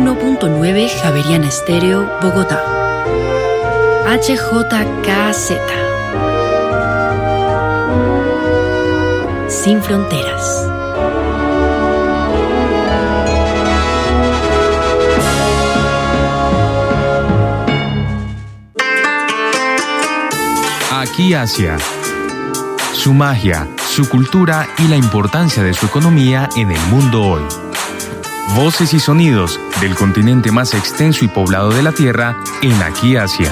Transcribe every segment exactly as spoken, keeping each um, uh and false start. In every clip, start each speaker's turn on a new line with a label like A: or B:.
A: uno punto nueve Javeriana Estéreo, Bogotá. H J K Z. Sin fronteras.
B: Aquí Asia. Su magia, su cultura y la importancia de su economía en el mundo hoy. Voces y sonidos del continente más extenso y poblado de la Tierra en Aquí Asia.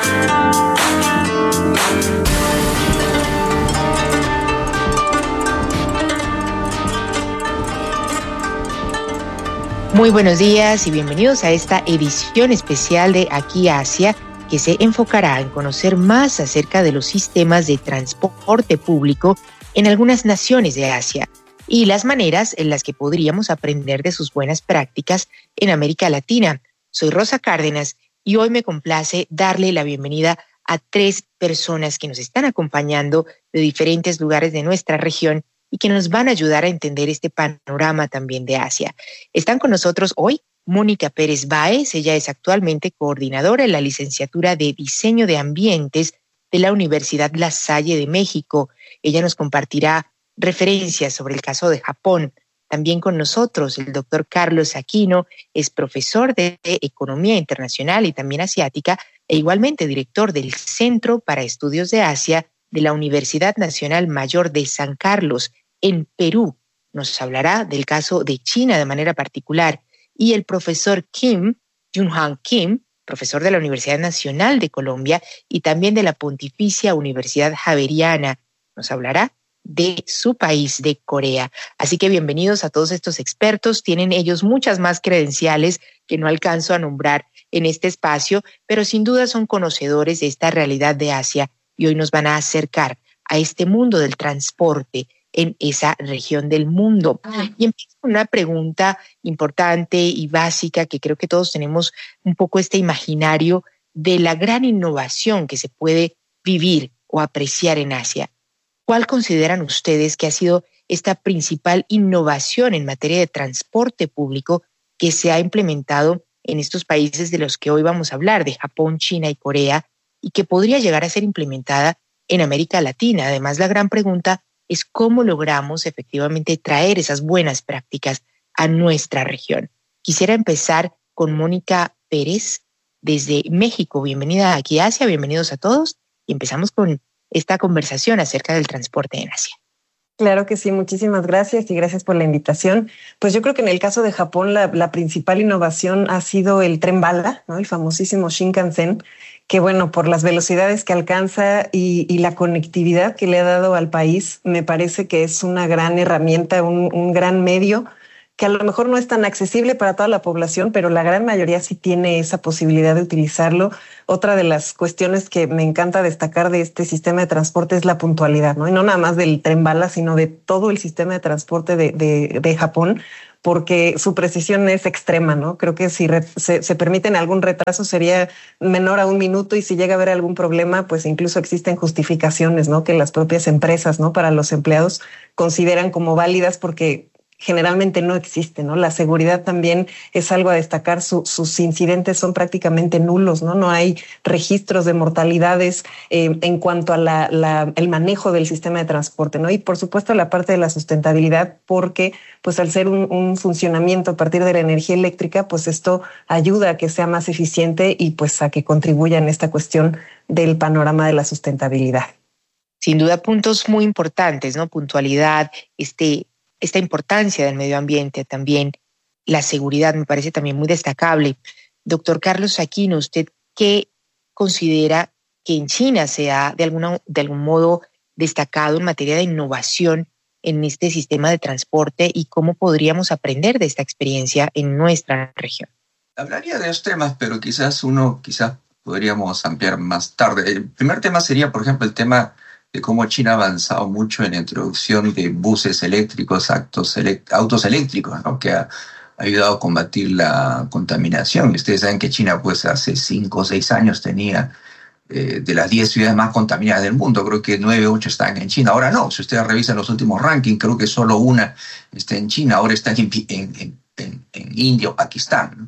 C: Muy buenos días y bienvenidos a esta edición especial de Aquí Asia, que se enfocará en conocer más acerca de los sistemas de transporte público en algunas naciones de Asia y las maneras en las que podríamos aprender de sus buenas prácticas en América Latina. Soy Rosa Cárdenas y hoy me complace darle la bienvenida a tres personas que nos están acompañando de diferentes lugares de nuestra región y que nos van a ayudar a entender este panorama también de Asia. Están con nosotros hoy Mónica Pérez Báez. Ella es actualmente coordinadora en la licenciatura de Diseño de Ambientes de la Universidad La Salle de México. Ella nos compartirá referencias sobre el caso de Japón. También con nosotros el doctor Carlos Aquino, es profesor de Economía Internacional y también Asiática e igualmente director del Centro para Estudios de Asia de la Universidad Nacional Mayor de San Carlos, en Perú. Nos hablará del caso de China de manera particular. Y el profesor Kim, Jun-Han Kim, profesor de la Universidad Nacional de Colombia y también de la Pontificia Universidad Javeriana, nos hablará de su país, de Corea. Así que bienvenidos a todos estos expertos. Tienen ellos muchas más credenciales que no alcanzo a nombrar en este espacio, pero sin duda son conocedores de esta realidad de Asia y hoy nos van a acercar a este mundo del transporte en esa región del mundo. Y empiezo con una pregunta importante y básica que creo que todos tenemos un poco este imaginario de la gran innovación que se puede vivir o apreciar en Asia. ¿Cuál consideran ustedes que ha sido esta principal innovación en materia de transporte público que se ha implementado en estos países de los que hoy vamos a hablar, de Japón, China y Corea, y que podría llegar a ser implementada en América Latina? Además, la gran pregunta es cómo logramos efectivamente traer esas buenas prácticas a nuestra región. Quisiera empezar con Mónica Pérez desde México. Bienvenida aquí a Asia, bienvenidos a todos y empezamos con esta conversación acerca del transporte en Asia.
D: Claro que sí, muchísimas gracias y gracias por la invitación. Pues yo creo que en el caso de Japón la, la principal innovación ha sido el tren bala, ¿no? El famosísimo Shinkansen, que bueno, por las velocidades que alcanza y, y la conectividad que le ha dado al país, me parece que es una gran herramienta, un, un gran medio que a lo mejor no es tan accesible para toda la población, pero la gran mayoría sí tiene esa posibilidad de utilizarlo. Otra de las cuestiones que me encanta destacar de este sistema de transporte es la puntualidad, ¿no? Y no nada más del tren bala, sino de todo el sistema de transporte de, de, de Japón, porque su precisión es extrema, ¿no? Creo que si re, se, se permiten algún retraso sería menor a un minuto y si llega a haber algún problema, pues incluso existen justificaciones, ¿no? Que las propias empresas, ¿no? Para los empleados consideran como válidas porque generalmente no existe, ¿no? La seguridad también es algo a destacar. Su, sus incidentes son prácticamente nulos, ¿no? No hay registros de mortalidades eh, en cuanto a la, la, el manejo del sistema de transporte, ¿no? Y por supuesto la parte de la sustentabilidad, porque pues al ser un, un funcionamiento a partir de la energía eléctrica, pues esto ayuda a que sea más eficiente y pues a que contribuya en esta cuestión del panorama de la sustentabilidad.
C: Sin duda puntos muy importantes, ¿no? Puntualidad, este esta importancia del medio ambiente, también la seguridad me parece también muy destacable. Doctor Carlos Aquino, ¿usted qué considera que en China se ha de, alguna, de algún modo destacado en materia de innovación en este sistema de transporte y cómo podríamos aprender de esta experiencia en nuestra región?
E: Hablaría de los temas, pero quizás uno, quizás podríamos ampliar más tarde. El primer tema sería, por ejemplo, el tema de cómo China ha avanzado mucho en la introducción de buses eléctricos, autos, elect- autos eléctricos, ¿no? Que ha ayudado a combatir la contaminación. Ustedes saben que China, pues, hace cinco o seis años tenía eh, de las diez ciudades más contaminadas del mundo, creo que nueve o ocho están en China. Ahora no, si ustedes revisan los últimos rankings, creo que solo una está en China, ahora están en, en, en, en India o Pakistán, ¿no?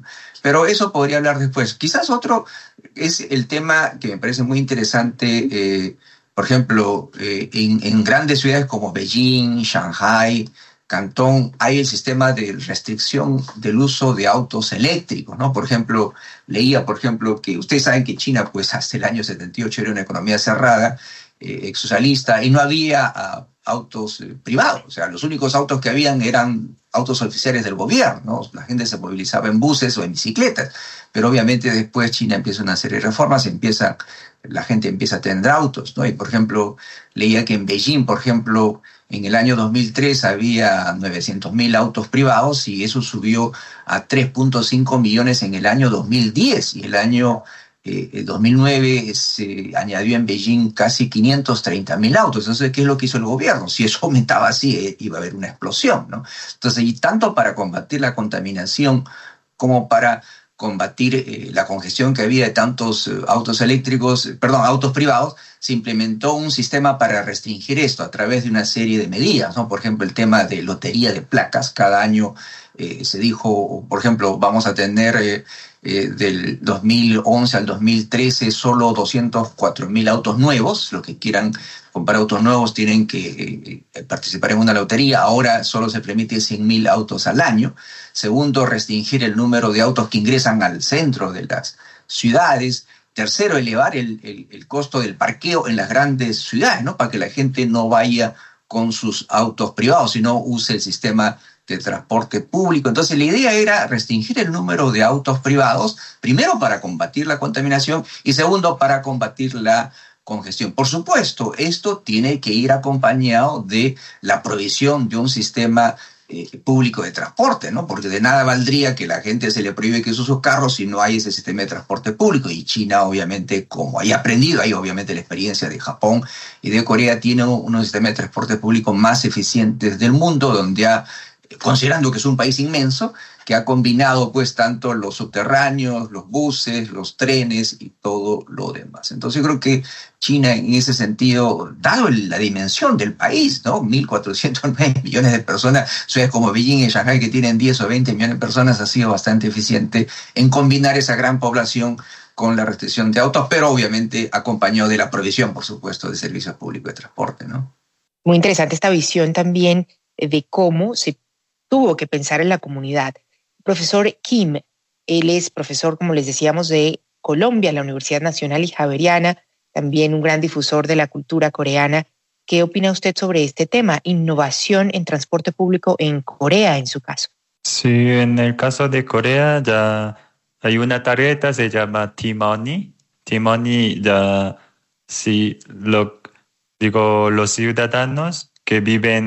E: Pero eso podría hablar después. Quizás otro es el tema que me parece muy interesante, eh, por ejemplo, eh, en, en grandes ciudades como Beijing, Shanghai, Cantón, hay el sistema de restricción del uso de autos eléctricos, ¿no? Por ejemplo, leía, por ejemplo, que ustedes saben que China, pues hasta el año setenta y ocho era una economía cerrada, eh, exsocialista, y no había uh, autos eh, privados. O sea, los únicos autos que habían eran autos oficiales del gobierno, ¿no? La gente se movilizaba en buses o en bicicletas, pero obviamente después China empieza una serie de reformas, empieza, la gente empieza a tener autos, ¿no? Y por ejemplo, leía que en Beijing, por ejemplo, en el año dos mil tres había novecientos mil autos privados y eso subió a tres punto cinco millones en el año dos mil diez, y el año eh, dos mil nueve se añadió en Beijing casi quinientos treinta mil autos. Entonces, ¿qué es lo que hizo el gobierno? Si eso aumentaba así, eh, iba a haber una explosión, ¿no? Entonces, y tanto para combatir la contaminación como para combatir eh, la congestión que había de tantos eh, autos eléctricos, eh, perdón, autos privados, se implementó un sistema para restringir esto a través de una serie de medidas, ¿no? Por ejemplo, el tema de lotería de placas. Cada año eh, se dijo, por ejemplo, vamos a tener eh, eh, del dos mil once al dos mil trece solo doscientos cuatro mil autos nuevos. Los que quieran comprar autos nuevos tienen que eh, participar en una lotería. Ahora solo se permite cien mil autos al año. Segundo, restringir el número de autos que ingresan al centro de las ciudades. Tercero, elevar el, el, el costo del parqueo en las grandes ciudades, ¿no? Para que la gente no vaya con sus autos privados, sino use el sistema de transporte público. Entonces, la idea era restringir el número de autos privados, primero para combatir la contaminación y segundo para combatir la congestión. Por supuesto, esto tiene que ir acompañado de la provisión de un sistema Eh, público de transporte, ¿no? Porque de nada valdría que la gente se le prohíbe que use sus carros si no hay ese sistema de transporte público. Y China, obviamente, como haya aprendido, hay obviamente la experiencia de Japón y de Corea, tiene unos sistemas de transporte público más eficientes del mundo, donde ha, considerando que es un país inmenso, que ha combinado pues tanto los subterráneos, los buses, los trenes y todo lo demás. Entonces yo creo que China en ese sentido, dado la dimensión del país, ¿no? mil cuatrocientos nueve millones de personas, ciudades como Beijing y Shanghai que tienen diez o veinte millones de personas, ha sido bastante eficiente en combinar esa gran población con la restricción de autos, pero obviamente acompañado de la provisión, por supuesto, de servicios públicos de transporte, ¿no?
C: Muy interesante esta visión también de cómo se tuvo que pensar en la comunidad. Profesor Kim, él es profesor, como les decíamos, de Colombia, la Universidad Nacional y Javeriana, también un gran difusor de la cultura coreana. ¿Qué opina usted sobre este tema? Innovación en transporte público en Corea, en su caso.
F: Sí, en el caso de Corea ya hay una tarjeta, se llama T-Money. T-Money ya, sí, lo, digo, los ciudadanos que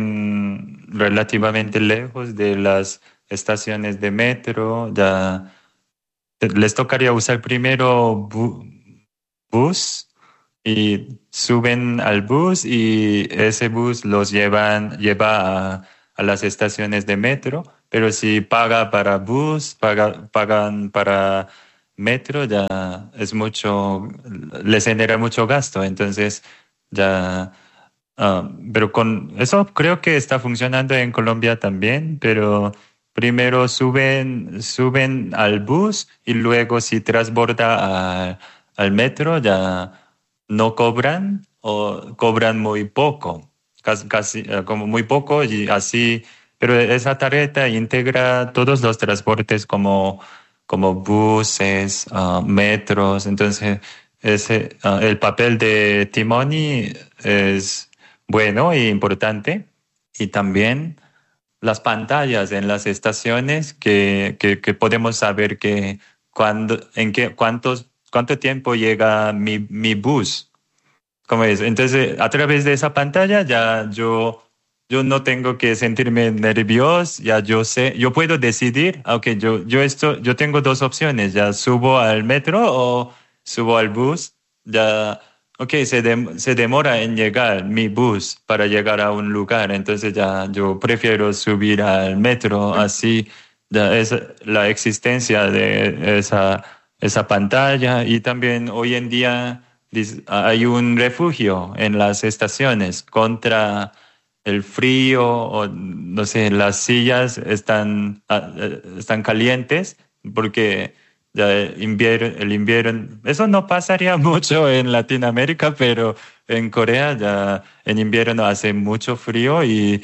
F: viven relativamente lejos de las estaciones de metro, ya les tocaría usar primero bu- bus y suben al bus y ese bus los llevan, lleva a, a las estaciones de metro, pero si paga para bus, paga, pagan para metro, ya es mucho, les genera mucho gasto, entonces ya... Uh, pero con eso creo que está funcionando en Colombia también, pero primero suben, suben al bus y luego si transborda a, al metro ya no cobran o cobran muy poco, casi, casi como muy poco y así, pero esa tarjeta integra todos los transportes como, como buses, uh, metros, entonces ese, uh, el papel de T-Money es bueno y importante, y también las pantallas en las estaciones que, que, que podemos saber que cuando, en qué, cuántos, cuánto tiempo llega mi, mi bus. ¿Cómo es? Entonces, a través de esa pantalla ya yo, yo no tengo que sentirme nervioso, ya yo sé, yo puedo decidir, aunque yo, yo, esto, yo tengo dos opciones, ya subo al metro o subo al bus, ya... Ok, se, de, se demora en llegar mi bus para llegar a un lugar, entonces ya yo prefiero subir al metro, así ya es la existencia de esa, esa pantalla. Y también hoy en día hay un refugio en las estaciones contra el frío o no sé, las sillas están, están calientes porque ya el invierno, el invierno, eso no pasaría mucho en Latinoamérica, pero en Corea ya en invierno hace mucho frío y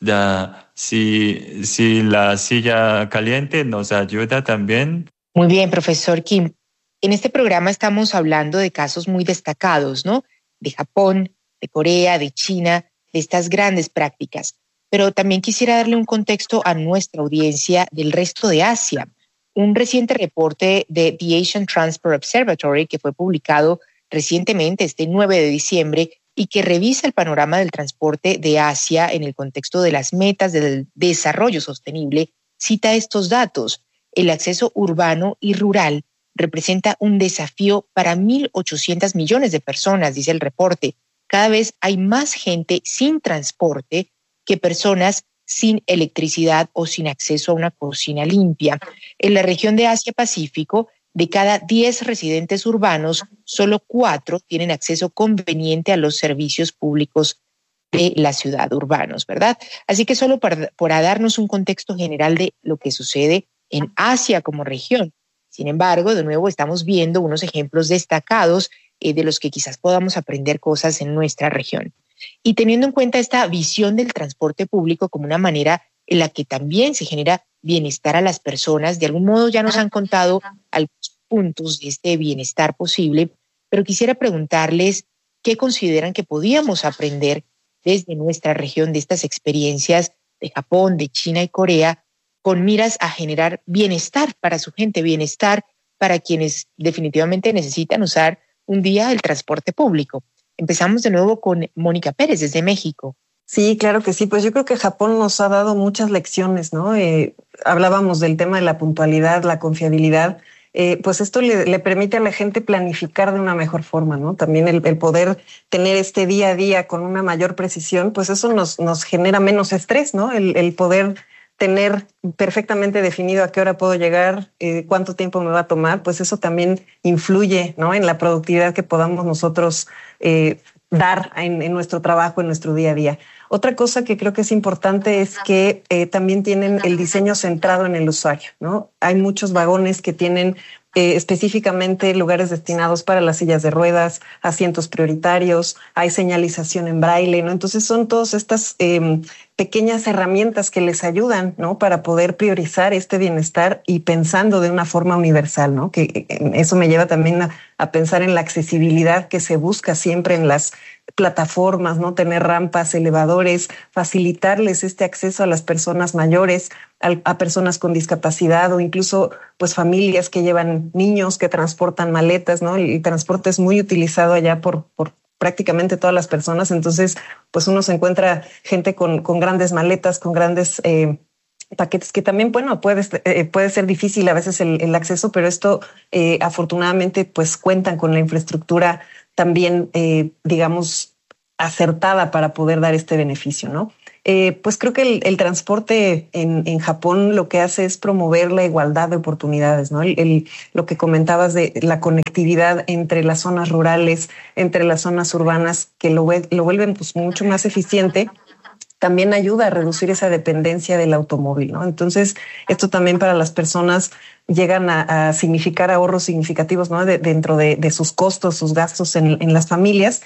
F: ya si, si la silla caliente nos ayuda también.
C: Muy bien, profesor Kim. En este programa estamos hablando de casos muy destacados, ¿no? De Japón, de Corea, de China, de estas grandes prácticas. Pero también quisiera darle un contexto a nuestra audiencia del resto de Asia. Un reciente reporte de The Asian Transport Observatory, que fue publicado recientemente, este nueve de diciembre, y que revisa el panorama del transporte de Asia en el contexto de las metas del desarrollo sostenible, cita estos datos. El acceso urbano y rural representa un desafío para mil ochocientos millones de personas, dice el reporte. Cada vez hay más gente sin transporte que personas sin electricidad o sin acceso a una cocina limpia. En la región de Asia-Pacífico, de cada diez residentes urbanos, solo cuatro tienen acceso conveniente a los servicios públicos de la ciudad urbanos, ¿verdad? Así que solo para, para darnos un contexto general de lo que sucede en Asia como región. Sin embargo, de nuevo estamos viendo unos ejemplos destacados eh, de los que quizás podamos aprender cosas en nuestra región. Y teniendo en cuenta esta visión del transporte público como una manera en la que también se genera bienestar a las personas, de algún modo ya nos han contado algunos puntos de este bienestar posible, pero quisiera preguntarles qué consideran que podíamos aprender desde nuestra región de estas experiencias de Japón, de China y Corea, con miras a generar bienestar para su gente, bienestar para quienes definitivamente necesitan usar un día el transporte público. Empezamos de nuevo con Mónica Pérez desde México.
D: Sí, claro que sí. Pues yo creo que Japón nos ha dado muchas lecciones, ¿no? Eh, hablábamos del tema de la puntualidad, la confiabilidad. Eh, pues esto le, le permite a la gente planificar de una mejor forma, ¿no? También el, el poder tener este día a día con una mayor precisión, pues eso nos, nos genera menos estrés, ¿no? El, el poder tener perfectamente definido a qué hora puedo llegar, eh, cuánto tiempo me va a tomar, pues eso también influye, ¿no? En la productividad que podamos nosotros eh, dar en, en nuestro trabajo, en nuestro día a día. Otra cosa que creo que es importante es que eh, también tienen el diseño centrado en el usuario, ¿no? Hay muchos vagones que tienen eh, específicamente lugares destinados para las sillas de ruedas, asientos prioritarios, hay señalización en braille, ¿no? Entonces son todas estas eh, pequeñas herramientas que les ayudan, ¿no? Para poder priorizar este bienestar y pensando de una forma universal, ¿no? Que eso me lleva también a, a pensar en la accesibilidad que se busca siempre en las plataformas, ¿no? Tener rampas, elevadores, facilitarles este acceso a las personas mayores, a, a personas con discapacidad o incluso pues familias que llevan niños, que transportan maletas, ¿no? El, el transporte es muy utilizado allá por, por prácticamente todas las personas, entonces pues uno se encuentra gente con, con grandes maletas, con grandes eh, paquetes que también, bueno, puede, eh, puede ser difícil a veces el, el acceso, pero esto eh, afortunadamente pues cuentan con la infraestructura también, eh, digamos, acertada para poder dar este beneficio, ¿no? Eh, pues creo que el, el transporte en, en Japón lo que hace es promover la igualdad de oportunidades, ¿no? El, el, lo que comentabas de la conectividad entre las zonas rurales, entre las zonas urbanas, que lo, lo vuelven pues mucho más eficiente, también ayuda a reducir esa dependencia del automóvil, ¿no? Entonces, esto también para las personas llegan a, a significar ahorros significativos, ¿no? De, dentro de, de sus costos, sus gastos en, en las familias.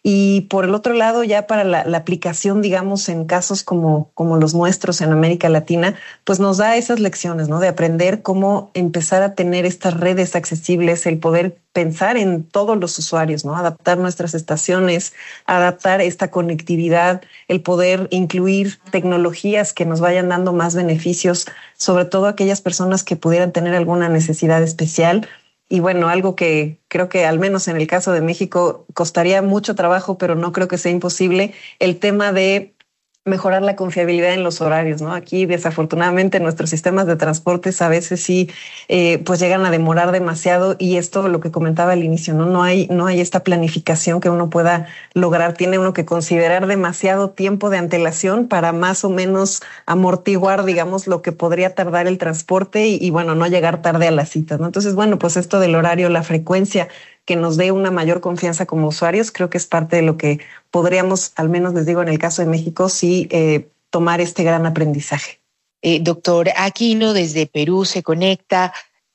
D: Y por el otro lado, ya para la, la aplicación, digamos, en casos como, como los nuestros en América Latina, pues nos da esas lecciones, ¿no? De aprender cómo empezar a tener estas redes accesibles, el poder pensar en todos los usuarios, ¿no? Adaptar nuestras estaciones, adaptar esta conectividad, el poder incluir tecnologías que nos vayan dando más beneficios, sobre todo a aquellas personas que pudieran tener alguna necesidad especial. Y bueno, algo que creo que al menos en el caso de México costaría mucho trabajo, pero no creo que sea imposible, el tema de mejorar la confiabilidad en los horarios, ¿no? Aquí, desafortunadamente, nuestros sistemas de transportes a veces sí, eh, pues llegan a demorar demasiado y esto, lo que comentaba al inicio, ¿no? No hay, no hay esta planificación que uno pueda lograr. Tiene uno que considerar demasiado tiempo de antelación para más o menos amortiguar, digamos, lo que podría tardar el transporte y, y bueno, no llegar tarde a las citas, ¿no? Entonces, bueno, pues esto del horario, la frecuencia, que nos dé una mayor confianza como usuarios, creo que es parte de lo que podríamos, al menos les digo en el caso de México, sí eh, tomar este gran aprendizaje.
C: Eh, doctor Aquino desde Perú se conecta.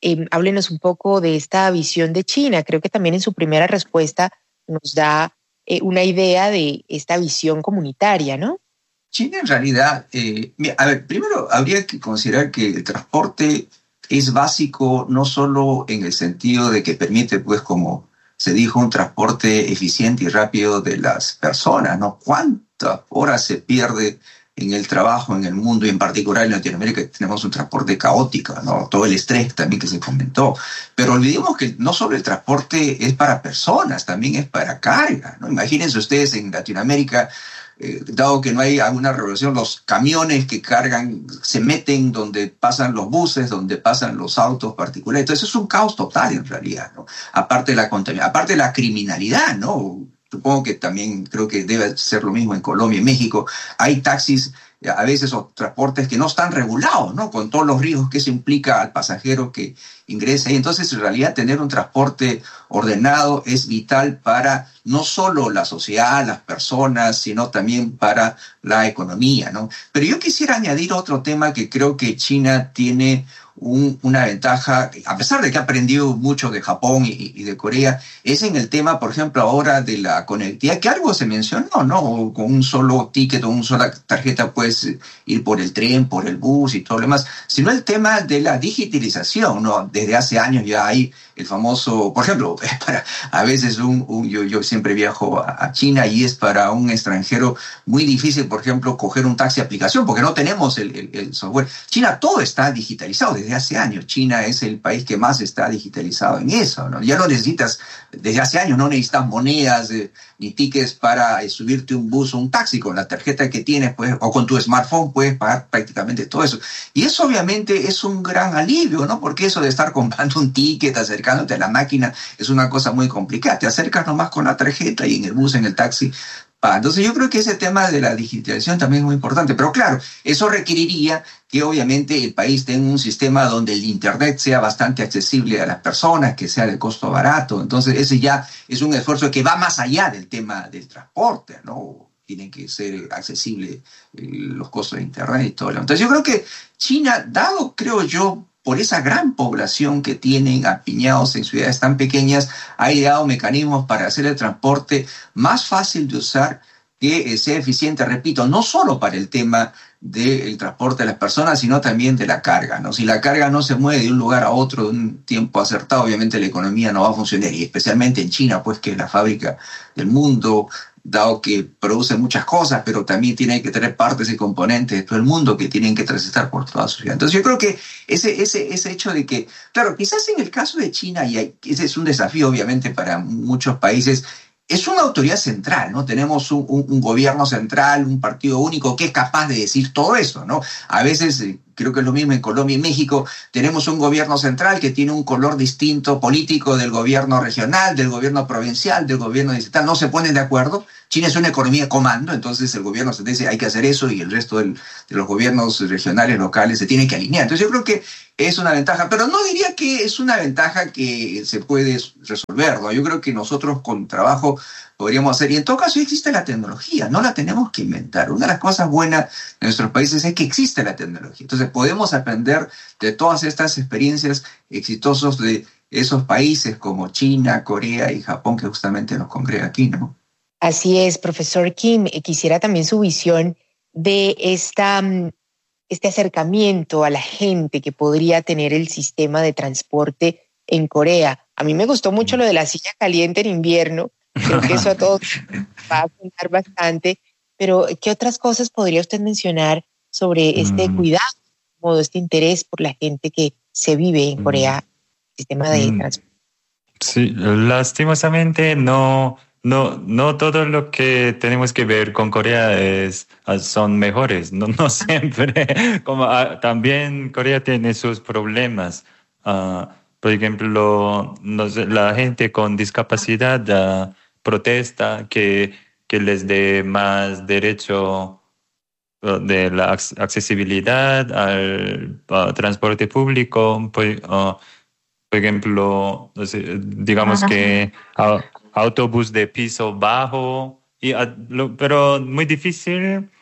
C: eh, háblenos un poco de esta visión de China. Creo que también en su primera respuesta nos da eh, una idea de esta visión comunitaria, ¿no?
E: China en realidad, eh, mira, a ver, primero habría que considerar que el transporte es básico no solo en el sentido de que permite, pues, como se dijo, un transporte eficiente y rápido de las personas, ¿no? ¿Cuántas horas se pierde en el trabajo, en el mundo, y en particular en Latinoamérica tenemos un transporte caótico, ¿no? Todo el estrés también que se comentó. Pero olvidemos que no solo el transporte es para personas, también es para carga, ¿no? Imagínense ustedes en Latinoamérica, eh, dado que no hay alguna regulación, los camiones que cargan se meten donde pasan los buses, donde pasan los autos particulares. Entonces es un caos total en realidad, ¿no? Aparte de la contaminación, aparte de la criminalidad, ¿no? Supongo que también creo que debe ser lo mismo en Colombia y México. Hay taxis a veces o transportes que no están regulados, ¿no? Con todos los riesgos que eso implica al pasajero que ingresa ahí. Entonces, en realidad, tener un transporte ordenado es vital para no solo la sociedad, las personas, sino también para la economía, ¿no? Pero yo quisiera añadir otro tema que creo que China tiene un, una ventaja, a pesar de que ha aprendido mucho de Japón y, y de Corea, es en el tema, por ejemplo, ahora de la conectividad, que algo se mencionó, ¿no? Con un solo ticket o una sola tarjeta puedes ir por el tren, por el bus y todo lo demás, sino el tema de la digitalización, ¿no? Desde hace años ya hay el famoso, por ejemplo, para a veces un, un yo, yo siempre viajo a, a China y es para un extranjero muy difícil, por ejemplo, coger un taxi aplicación porque no tenemos el, el, el software. China todo está digitalizado desde hace años. China es el país que más está digitalizado en eso, ¿no? Ya no necesitas, desde hace años no necesitas monedas eh, ni tickets para eh, subirte a un bus o un taxi. Con la tarjeta que tienes, pues, o con tu smartphone puedes pagar prácticamente todo eso. Y eso obviamente es un gran alivio, ¿no? Porque eso de estar comprando un ticket, acercándote a la máquina, es una cosa muy complicada. Te acercas nomás con la tarjeta y en el bus, en el taxi. Entonces yo creo que ese tema de la digitalización también es muy importante. Pero claro, eso requeriría que obviamente el país tenga un sistema donde el Internet sea bastante accesible a las personas, que sea de costo barato. Entonces ese ya es un esfuerzo que va más allá del tema del transporte, ¿no? Tienen que ser accesibles los costos de Internet y todo. Entonces yo creo que China, dado, creo yo, por esa gran población que tienen apiñados en ciudades tan pequeñas, ha ideado mecanismos para hacer el transporte más fácil de usar, que sea eficiente, repito, no solo para el tema del transporte de las personas, sino también de la carga, ¿no? Si la carga no se mueve de un lugar a otro de un tiempo acertado, obviamente la economía no va a funcionar, y especialmente en China, pues que es la fábrica del mundo, dado que produce muchas cosas, pero también tiene que tener partes y componentes de todo el mundo que tienen que transitar por toda su ciudad. Entonces yo creo que ese, ese, ese hecho de que, claro, quizás en el caso de China, y hay, ese es un desafío obviamente para muchos países, es una autoridad central, ¿no? Tenemos un, un, un gobierno central, un partido único que es capaz de decir todo eso, ¿no? A veces, eh, creo que es lo mismo en Colombia y México, tenemos un gobierno central que tiene un color distinto político del gobierno regional, del gobierno provincial, del gobierno distrital, no se ponen de acuerdo. China es una economía de comando, entonces el gobierno se dice hay que hacer eso y el resto del, de los gobiernos regionales, locales se tienen que alinear. Entonces yo creo que es una ventaja, pero no diría que es una ventaja que se puede resolver, ¿no? Yo creo que nosotros con trabajo podríamos hacer, y en todo caso existe la tecnología, no la tenemos que inventar. Una de las cosas buenas de nuestros países es que existe la tecnología. Entonces podemos aprender de todas estas experiencias exitosas de esos países como China, Corea y Japón, que justamente nos congrega aquí, ¿no?
C: Así es, profesor Kim. Quisiera también su visión de esta, este acercamiento a la gente que podría tener el sistema de transporte en Corea. A mí me gustó mucho lo de la silla caliente en invierno. Creo que eso a todos va a contar bastante. Pero, ¿qué otras cosas podría usted mencionar sobre este mm. cuidado, modo, este interés por la gente que se vive en Corea, el sistema de mm. transporte?
F: Sí, lastimosamente no... No, no todo lo que tenemos que ver con Corea es, son mejores, no, no siempre. Como, uh, también Corea tiene sus problemas. Uh, por ejemplo, no sé, la gente con discapacidad uh, protesta que, que les dé más derecho uh, de la accesibilidad al uh, transporte público. Por, uh, por ejemplo, no sé, digamos Ajá. que... Uh, autobús de piso bajo, y, pero muy difícil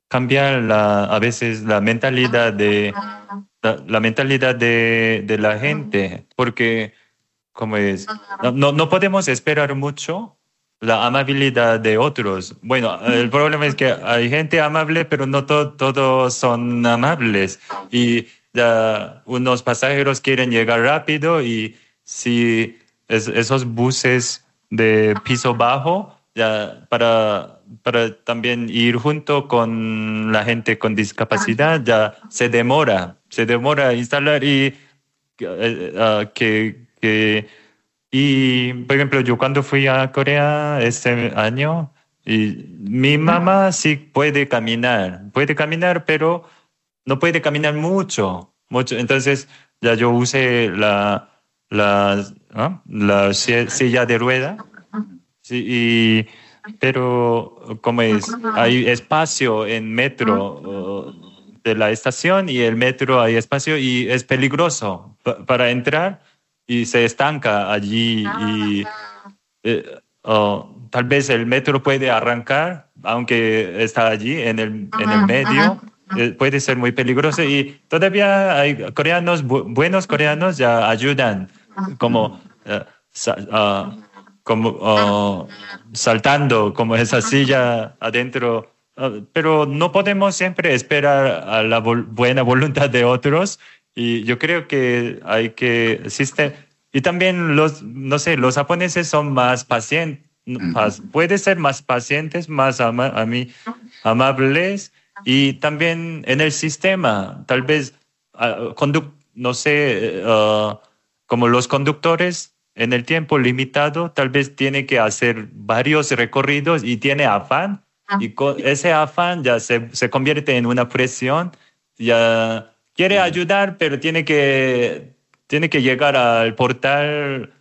F: cambiar la, a veces la mentalidad de la, la mentalidad de, de la gente, porque como es, no, no, no podemos esperar mucho la amabilidad de otros. Bueno, el problema es que hay gente amable, pero no to, todos son amables. Y ya unos pasajeros quieren llegar rápido y si es, esos buses de piso bajo, ya para, para también ir junto con la gente con discapacidad, ya se demora, se demora instalar y uh, que... que Y, por ejemplo, yo cuando fui a Corea este año, y mi mamá sí puede caminar, puede caminar, pero no puede caminar mucho, mucho. Entonces, ya yo usé la, la, ¿no? la silla de rueda, sí, y, pero como es, hay espacio en metro de la estación y el metro hay espacio y es peligroso pa- para entrar. Y se estanca allí y eh, oh, tal vez el metro puede arrancar, aunque está allí en el, en el medio, eh, puede ser muy peligroso y todavía hay coreanos, bu- buenos coreanos ya ayudan, como, uh, sa, uh, como uh, saltando, como esa silla adentro, uh, pero no podemos siempre esperar a la vol- buena voluntad de otros. Y yo creo que hay que existe y también los no sé los japoneses son más pacientes, puede ser más pacientes, más ama, a mí amables y también en el sistema tal vez uh, conduc, no sé uh, como los conductores en el tiempo limitado tal vez tiene que hacer varios recorridos y tiene afán y con ese afán ya se, se convierte en una presión ya. Quiere ayudar, pero tiene que, tiene que llegar al portal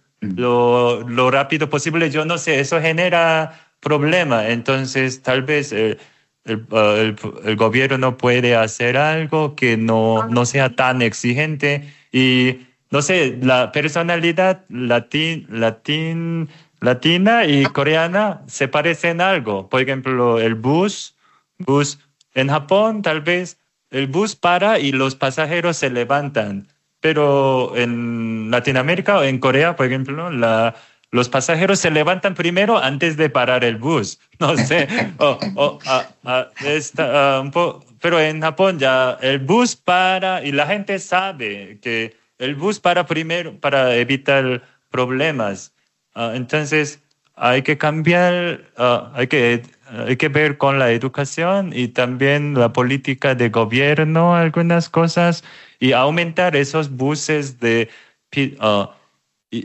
F: lo, lo rápido posible. Yo no sé, eso genera problema. Entonces, tal vez el, el, el, el gobierno puede hacer algo que no, no sea tan exigente. Y, no sé, la personalidad latin, latin, latina y coreana se parecen algo. Por ejemplo, el bus, bus en Japón, tal vez, el bus para y los pasajeros se levantan, pero en Latinoamérica o en Corea, por ejemplo, la, los pasajeros se levantan primero antes de parar el bus. No sé, oh, oh, ah, ah, está, ah, un po, pero en Japón ya el bus para y la gente sabe que el bus para primero para evitar problemas. Uh, entonces hay que cambiar, uh, hay que Hay que ver con la educación y también la política de gobierno, algunas cosas, y aumentar esos buses de uh, y,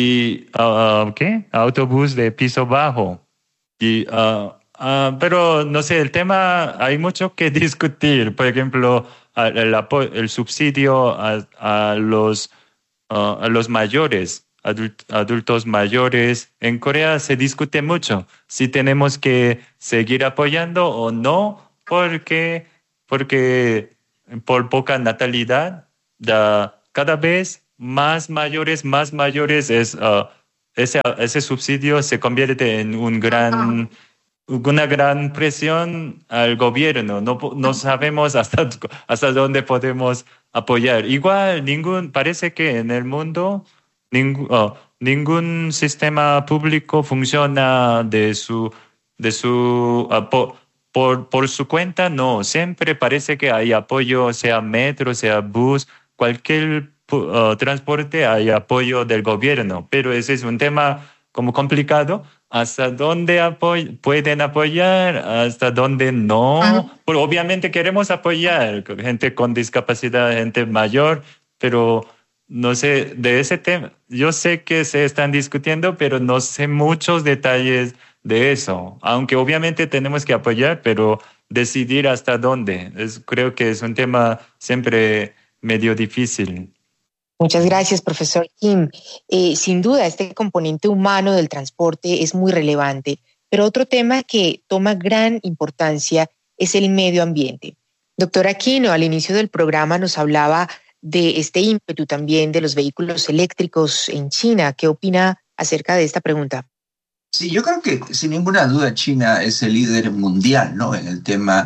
F: y uh, ¿qué? Autobús de piso bajo. Y, uh, uh, pero no sé, el tema hay mucho que discutir. Por ejemplo, el, el, el subsidio a, a los uh, a los mayores. Adult, adultos mayores. En Corea se discute mucho si tenemos que seguir apoyando o no, porque, porque por poca natalidad, da, cada vez más mayores, más mayores, es, uh, ese, ese subsidio se convierte en un gran, una gran presión al gobierno. No, no sabemos hasta, hasta dónde podemos apoyar. Igual, ningún, parece que en el mundo Ning, oh, ningún sistema público funciona de su, de su uh, por, por, por su cuenta, no. Siempre parece que hay apoyo, sea metro, sea bus, cualquier uh, transporte, hay apoyo del gobierno. Pero ese es un tema como complicado. ¿Hasta dónde apoy pueden apoyar? ¿Hasta dónde no? Pero obviamente queremos apoyar gente con discapacidad, gente mayor, pero no sé, de ese tema, yo sé que se están discutiendo, pero no sé muchos detalles de eso. Aunque obviamente tenemos que apoyar, pero decidir hasta dónde. Es, creo que es un tema siempre medio difícil.
C: Muchas gracias, profesor Kim. Eh, sin duda, este componente humano del transporte es muy relevante, pero otro tema que toma gran importancia es el medio ambiente. Doctora Aquino, al inicio del programa nos hablaba de este ímpetu también de los vehículos eléctricos en China. ¿Qué opina acerca de esta pregunta?
E: Sí, yo creo que sin ninguna duda China es el líder mundial, ¿no?, en el tema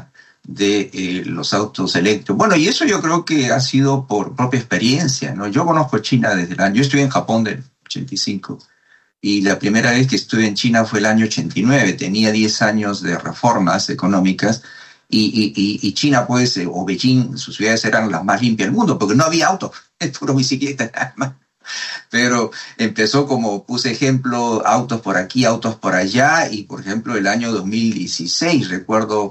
E: de eh, los autos eléctricos. Bueno, y eso yo creo que ha sido por propia experiencia, ¿no? Yo conozco China desde el año... Yo estuve en Japón del ochenta y cinco y la primera vez que estuve en China fue el año ochenta y nueve. Tenía diez años de reformas económicas y, y, y China, pues, o Beijing, sus ciudades eran las más limpias del mundo porque no había autos, es puro bicicleta nada más. Pero empezó, como puse ejemplo, autos por aquí, autos por allá, y por ejemplo el año dos mil dieciséis, recuerdo,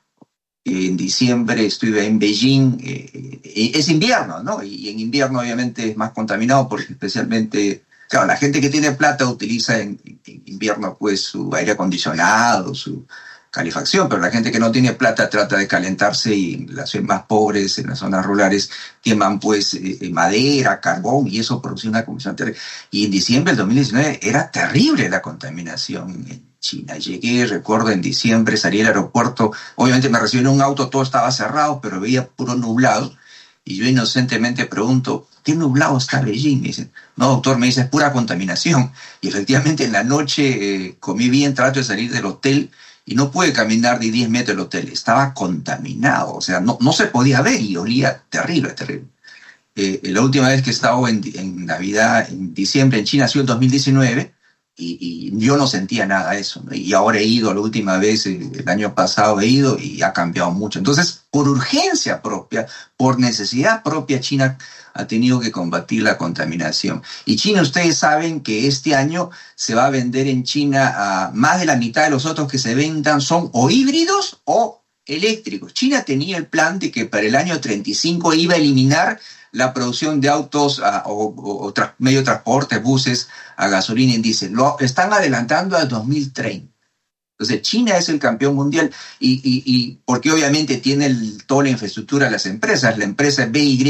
E: en diciembre estuve en Beijing, eh, es invierno, ¿no? Y en invierno obviamente es más contaminado porque especialmente, claro, la gente que tiene plata utiliza en, en invierno pues su aire acondicionado, su calefacción, pero la gente que no tiene plata trata de calentarse y en las zonas más pobres, en las zonas rurales, queman pues eh, madera, carbón y eso produce una contaminación terrible. Y en diciembre del dos mil diecinueve era terrible la contaminación en China. Llegué, recuerdo, en diciembre, salí del aeropuerto, obviamente me recibí en un auto, todo estaba cerrado, pero veía puro nublado y yo inocentemente pregunto, ¿qué nublado está Beijing? Me dicen, no doctor, me dice, es pura contaminación. Y efectivamente en la noche eh, comí bien, trato de salir del hotel y no pude caminar ni diez metros del hotel, estaba contaminado, o sea, no, no se podía ver y olía terrible, terrible. Eh, la última vez que he estado en, en Navidad, en diciembre, en China, ha sido el dos mil diecinueve, y, y yo no sentía nada de eso, ¿no? Y ahora he ido, la última vez, el, el año pasado he ido y ha cambiado mucho. Entonces, por urgencia propia, por necesidad propia, China ha tenido que combatir la contaminación. Y China, ustedes saben que este año se va a vender en China a más de la mitad de los autos que se vendan son o híbridos o eléctricos. China tenía el plan de que para el año treinta y cinco iba a eliminar la producción de autos uh, o, o, o tra- medio de transporte, buses a gasolina y diésel. Lo están adelantando a dos mil treinta. Entonces, China es el campeón mundial y, y, y porque obviamente tiene el, toda la infraestructura de las empresas. La empresa B Y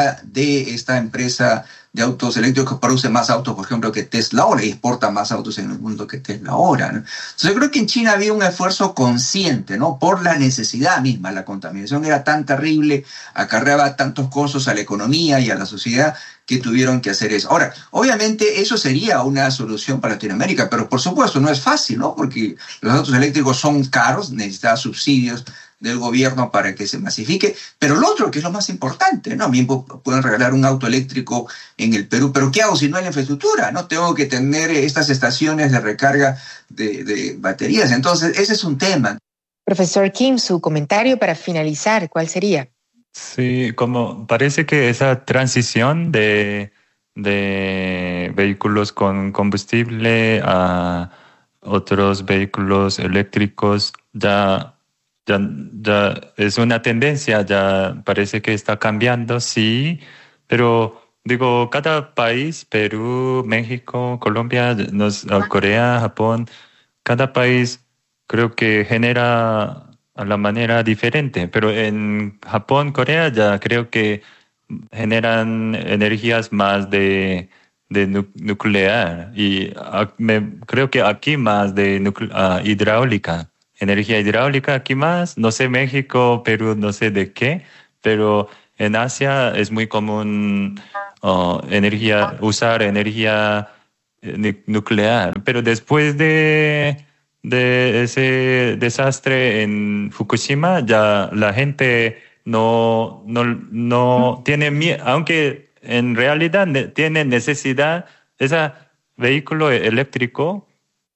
E: D, esta empresa de autos eléctricos, produce más autos, por ejemplo, que Tesla ahora y exporta más autos en el mundo que Tesla ahora, ¿no? Entonces, yo creo que en China había un esfuerzo consciente, ¿no? Por la necesidad misma. La contaminación era tan terrible, acarreaba tantos costos a la economía y a la sociedad que tuvieron que hacer eso. Ahora, obviamente eso sería una solución para Latinoamérica, pero por supuesto no es fácil, ¿no? Porque los autos eléctricos son caros, necesitan subsidios del gobierno para que se masifique, pero lo otro, que es lo más importante, ¿no? A mí pueden regalar un auto eléctrico en el Perú, pero ¿qué hago si no hay la infraestructura? No tengo que tener estas estaciones de recarga de, de baterías. Entonces, ese es un tema.
C: Profesor Kim, su comentario para finalizar, ¿cuál sería?
F: Sí, como parece que esa transición de, de vehículos con combustible a otros vehículos eléctricos ya, ya, ya es una tendencia, ya parece que está cambiando, sí, pero digo, cada país, Perú, México, Colombia, nos, Corea, Japón, cada país creo que genera a la manera diferente, pero en Japón, Corea ya creo que generan energías más de, de nu- nuclear y uh, me, creo que aquí más de nucle- uh, hidráulica, energía hidráulica aquí más, no sé México, Perú, no sé de qué, pero en Asia es muy común uh, energía, usar energía eh, nuclear, pero después de de ese desastre en Fukushima, ya la gente no, no, no tiene miedo, aunque en realidad ne- tiene necesidad, ese vehículo eléctrico,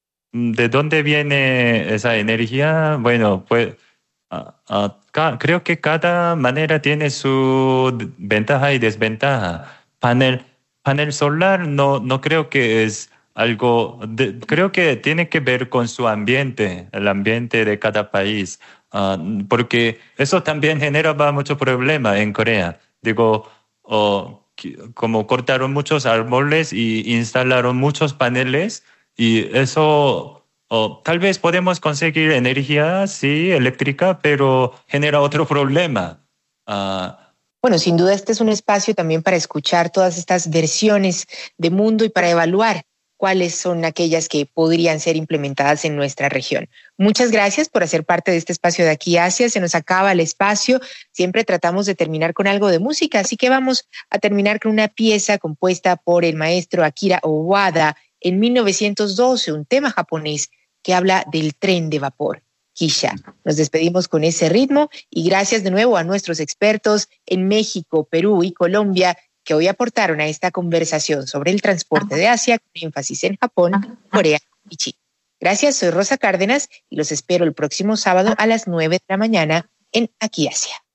F: ¿de dónde viene esa energía? Bueno, pues a- a- ca- creo que cada manera tiene su d- ventaja y desventaja. Panel, panel solar no, no creo que es algo, de- creo que tiene que ver con su ambiente, el ambiente de cada país, ah, porque eso también generaba mucho problema en Corea. Digo, oh, qui- como cortaron muchos árboles y instalaron muchos paneles y eso, oh, tal vez podemos conseguir energía, sí, eléctrica, pero genera otro problema. Ah,
C: Bueno, sin duda este es un espacio también para escuchar todas estas versiones de mundo y para evaluar cuáles son aquellas que podrían ser implementadas en nuestra región. Muchas gracias por hacer parte de este espacio de Aquí Asia. Se nos acaba el espacio. Siempre tratamos de terminar con algo de música, así que vamos a terminar con una pieza compuesta por el maestro Akira Owada en mil novecientos doce, un tema japonés que habla del tren de vapor. Kisha. Nos despedimos con ese ritmo y gracias de nuevo a nuestros expertos en México, Perú y Colombia que hoy aportaron a esta conversación sobre el transporte de Asia con énfasis en Japón, Corea y China. Gracias, soy Rosa Cárdenas y los espero el próximo sábado a las nueve de la mañana en Aquí Asia.